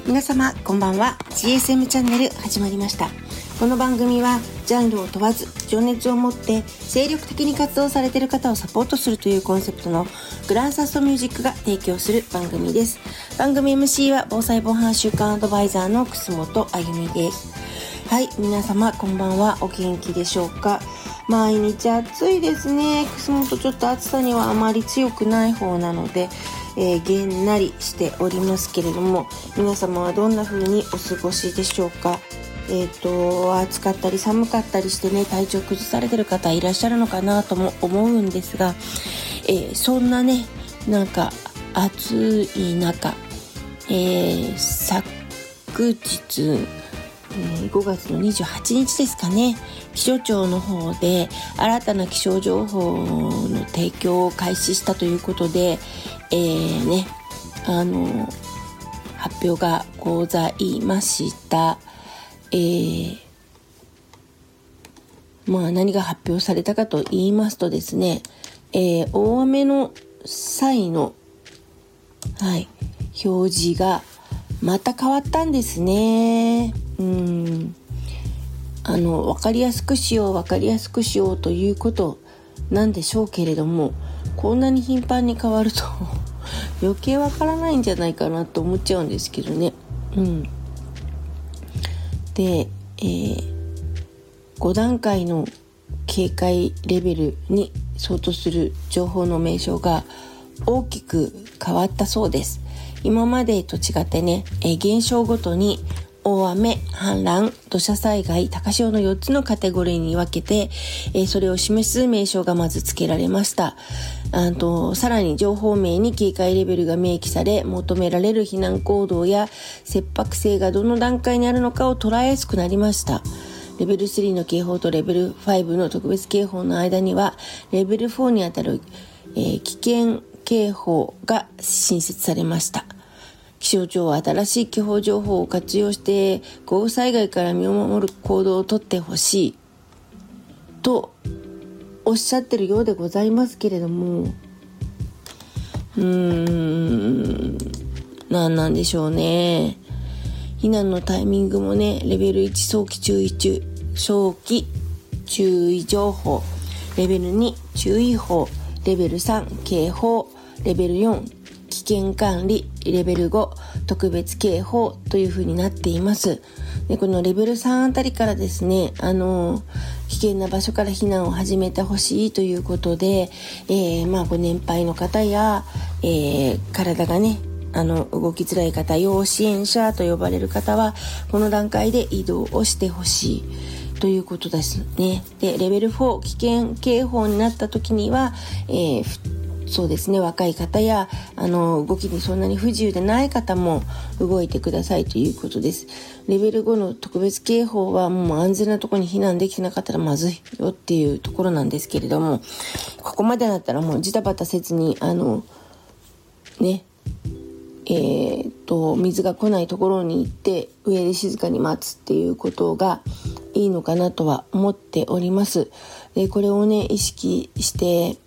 皆様こんばんは。 GSM チャンネル始まりました。この番組はジャンルを問わず情熱を持って精力的に活動されている方をサポートするというコンセプトのグランサストミュージックが提供する番組です。番組 MC は防災防犯週間アドバイザーの楠本あゆみです。はい、皆様こんばんは。お元気でしょうか。毎日暑いですね。楠本ちょっと暑さにはあまり強くない方なのでげんなりしておりますけれども、皆様はどんな風にお過ごしでしょうか。暑かったり寒かったりしてね、体調崩されてる方いらっしゃるのかなとも思うんですが、そんなね、なんか暑い中、昨日5月の28日ですかね、気象庁の方で新たな気象情報の提供を開始したということで、発表がございました。何が発表されたかと言いますとですね、大雨の際の、表示がまた変わったんですね。分かりやすくしようということなんでしょうけれども、こんなに頻繁に変わると余計わからないんじゃないかなと思っちゃうんですけどね。で、5段階の警戒レベルに相当する情報の名称が大きく変わったそうです。今までと違ってね、現象ごとに大雨、氾濫、土砂災害、高潮の4つのカテゴリーに分けて、それを示す名称がまず付けられました。さらに情報名に警戒レベルが明記され、求められる避難行動や切迫性がどの段階にあるのかを捉えやすくなりました。レベル3の警報とレベル5の特別警報の間には、レベル4にあたる、危険警報が新設されました。気象庁は新しい気象情報を活用して豪雨災害から身を守る行動をとってほしいとおっしゃってるようでございますけれども、なんでしょうね。避難のタイミングもね、レベル1早期注意情報、レベル2注意報、レベル3警報、レベル4危険管理、レベル5特別警報という風になっています。で、このレベル3あたりからですね、危険な場所から避難を始めてほしいということで、ご年配の方や、体がね、動きづらい方、要支援者と呼ばれる方はこの段階で移動をしてほしいということですね。で、レベル4危険警報になった時には、そうですね、若い方や動きにそんなに不自由でない方も動いてくださいということです。レベル5の特別警報はもう安全なところに避難できてなかったらまずいよっていうところなんですけれども、ここまでだったらもうジタバタせずに水が来ないところに行って上で静かに待つっていうことがいいのかなとは思っております。で、これをね意識して